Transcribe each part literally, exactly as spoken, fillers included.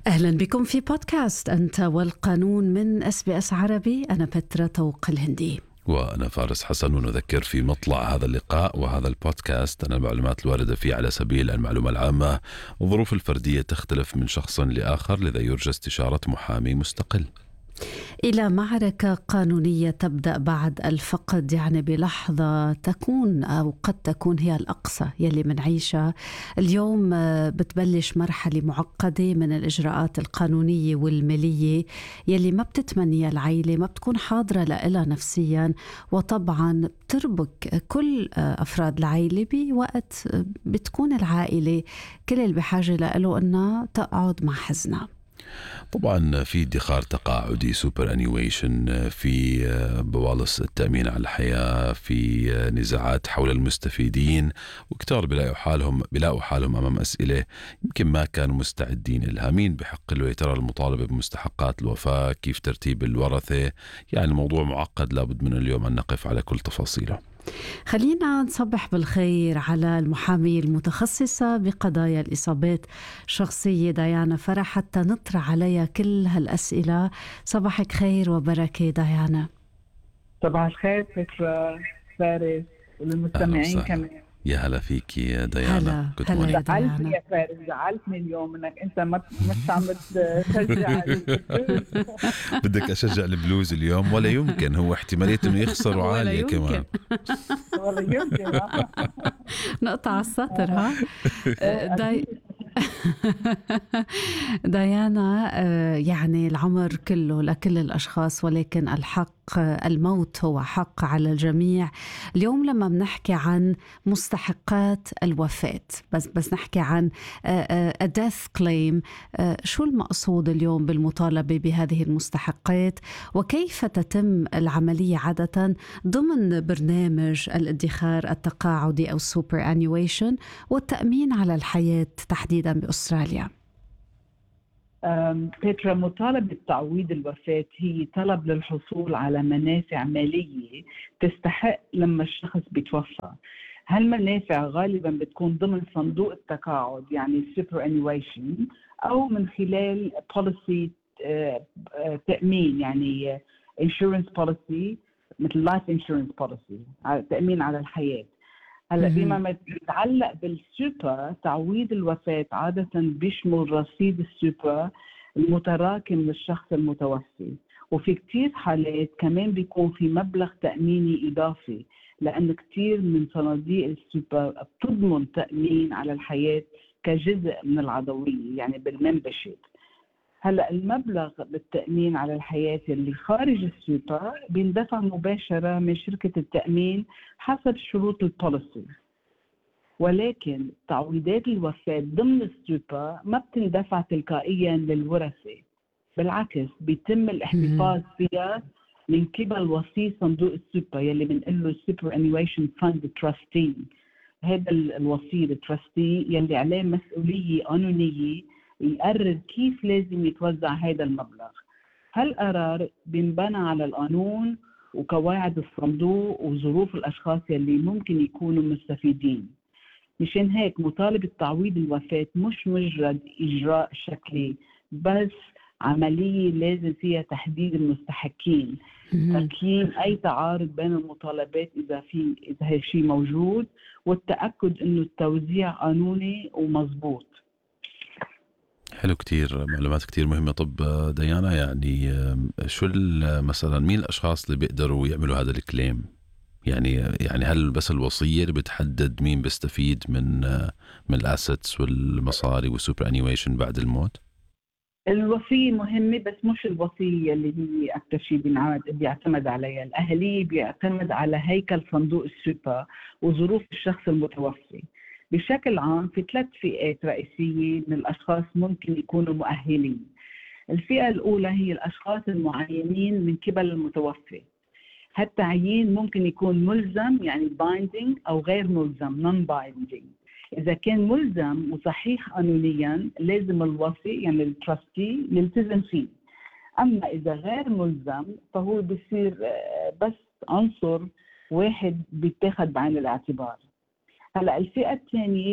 أهلا بكم في بودكاست أنت والقانون من اس بي اس عربي. أنا بترا طوق الهندي وأنا فارس حسن، ونذكر في مطلع هذا اللقاء وهذا البودكاست أن المعلومات الواردة فيه على سبيل المعلومة العامة، والظروف الفردية تختلف من شخص لآخر، لذا يرجى استشارة محامي مستقل. إلى معركة قانونية تبدأ بعد الفقد، يعني بلحظة تكون أو قد تكون هي الأقصى يلي منعيشها اليوم. بتبلش مرحلة معقدة من الإجراءات القانونية والمالية يلي ما بتتمنيها العائلة، ما بتكون حاضرة لها نفسيا، وطبعا بتربك كل أفراد العائلة بوقت بتكون العائلة كل اللي بحاجة له أنها تقعد مع حزنها. طبعا في ادخار تقاعدي سوبر انيويشن، في بوالص التأمين على الحياة، في نزاعات حول المستفيدين، وكتار بلاقوا حالهم بلاقوا حالهم أمام أسئلة يمكن ما كانوا مستعدين لها. مين بحق له ترى المطالبة بمستحقات الوفاة؟ كيف ترتيب الورثة؟ يعني الموضوع معقد، لابد من اليوم أن نقف على كل تفاصيله. خلينا نصبح بالخير على المحامية المتخصصة بقضايا الإصابات الشخصية ديانا فرح حتى نطرح عليها كل هالأسئلة. صباحك خير وبركة ديانا. صباح الخير بترا، فارس والمستمعين كمان. يا هلا فيك يا ديانا. هلا هلا يا ديانا. يا فارس زعلتني اليوم انك انت ما مش عم تشجع البلوز. بدك اشجع البلوز اليوم؟ ولا يمكن، هو احتمالية انه يخسروا عالية كمان. ولا يمكن. نقطع السطر ها. داي... ديانا، يعني العمر كله لكل الأشخاص، ولكن الحق الموت هو حق على الجميع. اليوم لما بنحكي عن مستحقات الوفاة، بس بس نحكي عن a death claim، شو المقصود اليوم بالمطالبة بهذه المستحقات، وكيف تتم العملية عادة ضمن برنامج الادخار التقاعدي أو superannuation والتأمين على الحياة تحديدا بأستراليا؟ بيترا، مطالبة تعويض الوفاة هي طلب للحصول على منافع مالية تستحق لما الشخص بيتوفى. هالمنافع غالبا بتكون ضمن صندوق التقاعد، يعني superannuation، أو من خلال policy تأمين، يعني insurance policy مثل life insurance policy، تأمين على الحياة. هلا بما يتعلق بالسوبر، تعويض الوفاة عادة بيشمل رصيد السوبر المتراكم للشخص المتوفي، وفي كتير حالات كمان بيكون في مبلغ تأميني إضافي، لأن كتير من صناديق السوبر بتضمن تأمين على الحياة كجزء من العضوية، يعني بالممبرشيب. هلا المبلغ بالتأمين على الحياة اللي خارج السوبر بيندفع مباشرة من شركة التأمين حسب شروط البوليسي، ولكن تعويضات الوفاة ضمن السوبر ما بتندفع تلقائيا للورثة، بالعكس بيتم الاحتفاظ فيها من قبل وصي صندوق السوبر يلي بنقول له superannuation fund trustee. هذا الوصي التراستي يلي عليه مسؤولية قانونية يقرر كيف لازم يتوزع هذا المبلغ. هالقرار بينبنى على القانون وقواعد الصندوق وظروف الأشخاص يلي ممكن يكونوا مستفيدين. مشان هيك مطالبة تعويض الوفاة مش مجرد إجراء شكلي، بس عملية لازم فيها تحديد المستحقين، تقييم أي تعارض بين المطالبات إذا في إذا هالشي موجود، والتأكد إنه التوزيع قانوني ومضبوط. حلو كتير، معلومات كتير مهمة. طب ديانا، يعني شو مثلا مين الأشخاص اللي بيقدروا يعملوا هذا الكليم؟ يعني يعني هل بس الوصية اللي بتحدد مين بيستفيد من من الأسيتس والمصاري والسوبر انيويشن بعد الموت؟ الوصية مهمة، بس مش الوصية اللي هي أكثر شيء بيعتمد عليها. الأهلية بيعتمد على هيكل صندوق السوبر وظروف الشخص المتوفي. بشكل عام في ثلاث فئات رئيسية من الأشخاص ممكن يكونوا مؤهلين. الفئة الأولى هي الأشخاص المعينين من قبل المتوفي. هالتعيين ممكن يكون ملزم، يعني binding، أو غير ملزم non binding. إذا كان ملزم وصحيح قانونيا لازم الوصي، يعني التراستي، يلتزم فيه. أما إذا غير ملزم فهو بيصير بس عنصر واحد بيتاخد بعين الاعتبار. هلا الفئة الثانية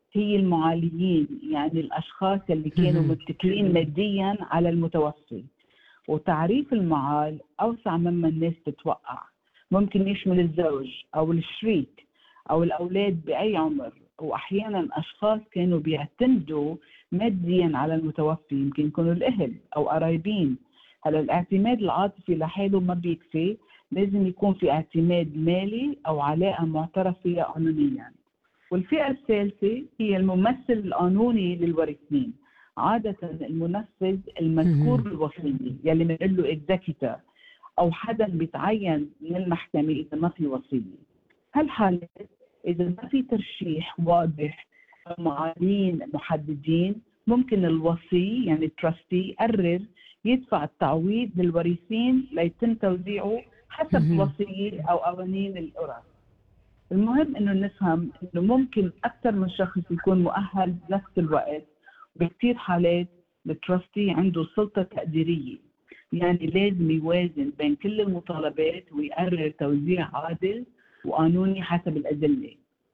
هي المعاليين، يعني الأشخاص اللي كانوا مهم. متكلين ماديا على المتوفي. وتعريف المعال أوسع مما الناس تتوقع، ممكن يشمل الزوج أو الشريك أو الأولاد بأي عمر، وأحيانا أشخاص كانوا بيعتمدوا ماديا على المتوفي، يمكن يكونوا الأهل أو قرايبين. هلا الاعتماد العاطفي لحاله ما بيكفي، لازم يكون في اعتماد مالي أو علاقة معترف فيها قانونيا. والفئة الثالثة هي الممثل القانوني للورثين، عادة المنفذ المذكور مهم. بالوصية يلي بنقول له executor، أو حدا بيتعين من المحكمة إذا ما في وصية. هالحالة إذا ما في ترشيح واضح أو معايير محددين، ممكن الوصي يعني التراستي يقرر يدفع التعويض للورثين ليتم توزيعه حسب مهم. الوصية أو قوانين الإرث. المهم إنه نفهم إنه ممكن أكثر من شخص يكون مؤهل بنفس الوقت. بكثير حالات التراستي عنده سلطة تقديرية، يعني لازم يوازن بين كل المطالبات ويقرر توزيع عادل وقانوني حسب الأدلة.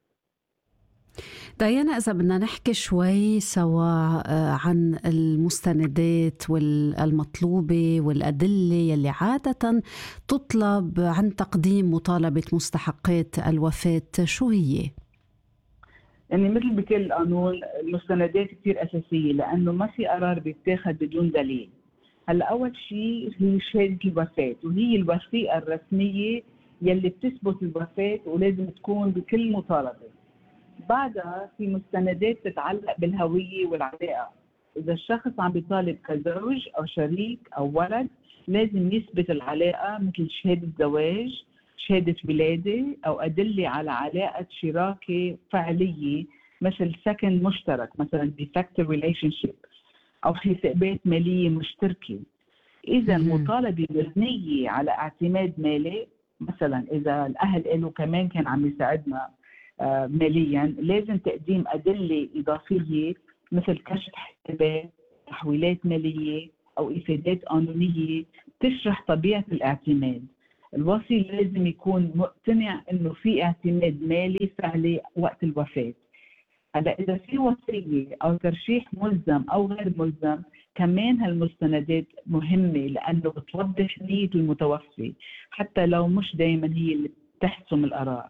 ديانا، إذا بدنا نحكي شوي سوا آه، عن المستندات والمطلوبة والأدلة يلي عادة تطلب عن تقديم مطالبة مستحقات الوفاة، شو هي؟ يعني مثل بكل قانون المستندات كثير أساسية، لأنه ما في قرار بيتاخد بدون دليل. هلا أول شيء هي شهادة الوفاة، وهي الوثيقة الرسمية يلي بتثبت الوفاة ولازم تكون بكل مطالبة. بعدها في مستندات تتعلق بالهوية والعلاقة، إذا الشخص عم بيطالب كزوج أو شريك أو ولد لازم يثبت العلاقة، مثل شهادة زواج، شهادة ولادة، أو أدلة على علاقة شراكة فعلية مثل سكن مشترك، مثلا de facto relationship، أو حسابات مالية مشتركة. إذا مهم. المطالبة مبنية على اعتماد مالي، مثلا إذا الأهل له كمان كان عم يساعدنا آه، ماليا، لازم تقديم أدلة إضافية مثل كشف حسابات، تحويلات مالية، أو إفادات قانونية تشرح طبيعة الاعتماد. الوصي لازم يكون مقتنع إنه في اعتماد مالي فعلي وقت الوفاة. هلا إذا في وصية أو ترشيح ملزم أو غير ملزم، كمان هالمستندات مهمة لأنه بتوضح نية المتوفي حتى لو مش دايما هي اللي بتحسم القرار.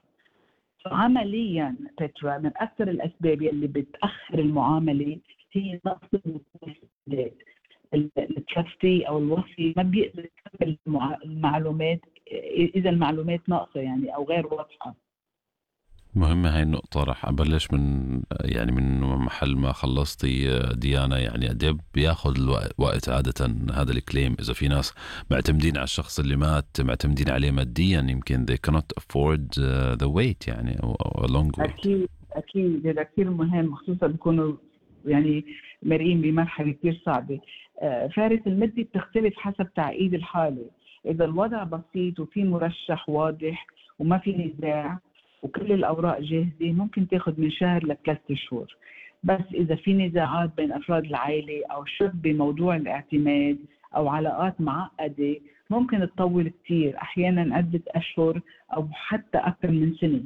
عمليا بترا من أكثر الأسباب اللي بتأخر المعاملة هي نقص المستندات. التراستي أو الوصي ما بيقدر يكمل المع- المعلومات إذا المعلومات ناقصة يعني أو غير واضحة. مهمة هاي النقطة. راح أبلش من يعني من محل ما خلصتي ديانا. يعني قد إيه بياخذ الوقت وقت عادة هذا الكليم؟ إذا في ناس معتمدين على الشخص اللي مات، معتمدين عليه ماديا، يمكن they cannot afford uh, the wait يعني أو أو a long wait. أكيد أكيد هذا كثير مهم، خصوصا بيكونوا يعني مرقين بمرحلة كثير صعبة. آه، فارس المدة بتختلف حسب تعقيد الحالة. إذا الوضع بسيط وفي مرشح واضح وما في نزاع وكل الأوراق جاهزة، ممكن تاخد من شهر لثلاثة شهور. بس إذا في نزاعات بين أفراد العائلة أو شك بموضوع الاعتماد أو علاقات معقدة، ممكن تطول كثير، أحيانا عدة أشهر أو حتى أكثر من سنة.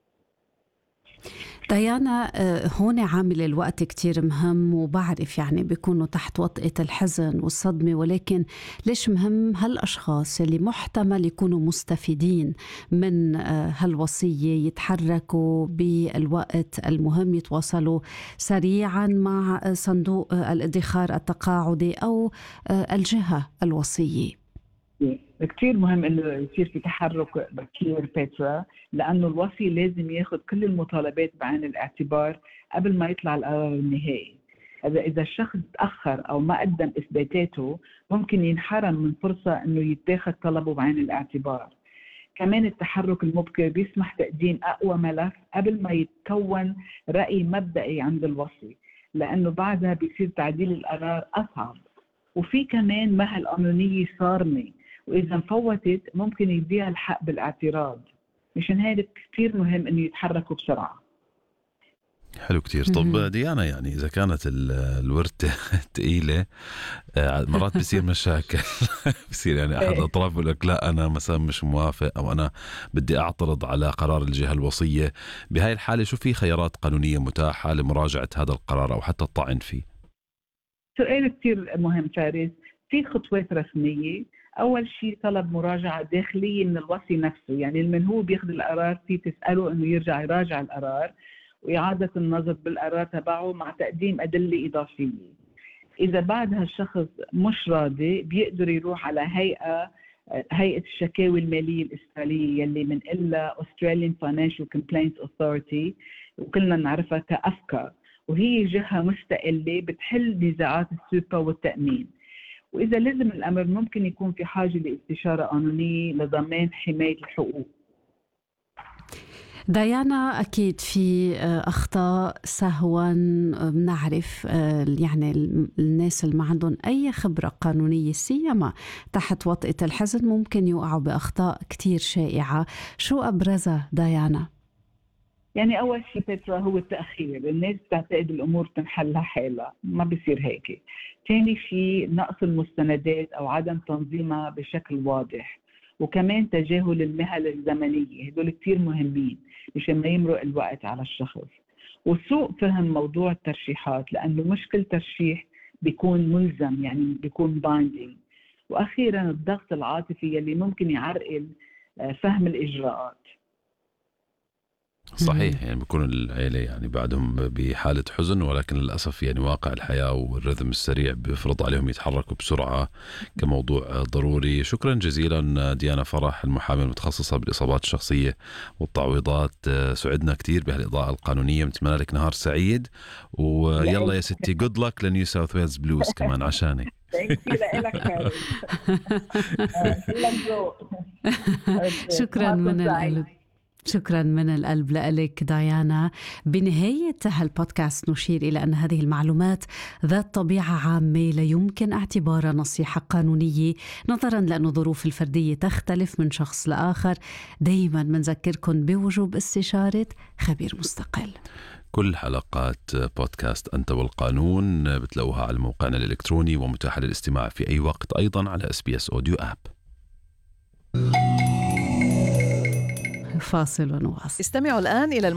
ديانا، آه، هون عامل الوقت كتير مهم، وبعرف يعني بيكونوا تحت وطئة الحزن والصدمة، ولكن ليش مهم؟ هالأشخاص اللي محتمل يكونوا مستفيدين من آه، هالوصية يتحركوا بالوقت المهم، يتواصلوا سريعا مع آه، صندوق آه، الادخار التقاعدي أو آه، الجهة الوصية. كتير مهم انه يصير في تحرك بكير بيترا، لانه الوصي لازم ياخذ كل المطالبات بعين الاعتبار قبل ما يطلع القرار النهائي. اذا اذا الشخص تاخر او ما قدم اثباتاته، ممكن ينحرم من فرصه انه يتاخذ طلبه بعين الاعتبار. كمان التحرك المبكر بيسمح تقديم اقوى ملف قبل ما يتكون راي مبدئي عند الوصي، لانه بعدها بيصير تعديل القرار اصعب. وفي كمان مهل قانونية صارمة، وإذا مفوتت ممكن يضيع الحق بالاعتراض. مشان هيك كثير مهم إنه يتحركوا بسرعة. حلو كتير. طب ديانا، يعني إذا كانت الورثة ثقيلة مرات بيصير مشاكل بيصير يعني أحد الأطراف يقول لك لا أنا مثلا مش موافق أو أنا بدي أعترض على قرار الجهة الوصية. بهاي الحالة شو في خيارات قانونية متاحة لمراجعة هذا القرار أو حتى الطعن فيه؟ سؤال كتير مهم فارس. في خطوات رسمية. أول شيء طلب مراجعة داخلية من الوصي نفسه، يعني من هو بياخذ القرار في تسأله إنه يرجع يراجع القرار وإعادة النظر بالقرار تبعه مع تقديم أدلة إضافية. إذا بعدها الشخص مش راضي بيقدر يروح على هيئة هيئة الشكاوي المالية الأسترالية يلي من إلا Australian Financial Complaints Authority، وكلنا نعرفها كأفكا، وهي جهة مستقلة بتحل نزاعات السوبا والتأمين. وإذا لزم الأمر ممكن يكون في حاجة لاستشارة قانونية لضمان حماية الحقوق. ديانا، أكيد في أخطاء سهوا بنعرف، يعني الناس اللي ما عندهم أي خبرة قانونية سيما تحت وطئة الحزن ممكن يوقعوا بأخطاء كتير شائعة. شو أبرزها ديانا؟ يعني أول شيء بيترا هو التأخير. الناس تعتقد الأمور تنحلها حالها، ما بيصير هيك. ثاني شيء نقص المستندات أو عدم تنظيمها بشكل واضح، وكمان تجاهل المهل الزمنية. هدول كتير مهمين مشان ما يمرق الوقت على الشخص. وسوء فهم موضوع الترشيحات، لأنه مش كل ترشيح بيكون ملزم، يعني بيكون بايندينج. وأخيرا الضغط العاطفي يلي ممكن يعرقل فهم الإجراءات. صحيح، يعني بيكون العيلة يعني بعدهم بحالة حزن، ولكن للأسف يعني واقع الحياة والرذم السريع بيفرض عليهم يتحركوا بسرعة كموضوع ضروري. شكرا جزيلا ديانا فرح، المحامية المتخصصة بالإصابات الشخصية والتعويضات. سعدنا كتير بهالإضاءة القانونية، بنتمنى لك نهار سعيد، ويلا يا ستي good luck لنيو ساوث ويلز بلوز كمان عشاني. شكرا من القلب. شكرا من القلب لك ديانا. بنهاية هالبودكاست نشير إلى أن هذه المعلومات ذات طبيعة عامة لا يمكن اعتبارها نصيحة قانونية، نظرا لأن الظروف الفردية تختلف من شخص لآخر. دايما منذكركم بوجوب استشارة خبير مستقل. كل حلقات بودكاست أنت والقانون بتلاقوها على موقعنا الإلكتروني ومتاحة للاستماع في أي وقت أيضا على إس بي إس أوديو آب. فاصل ونواصل. استمعوا الآن إلى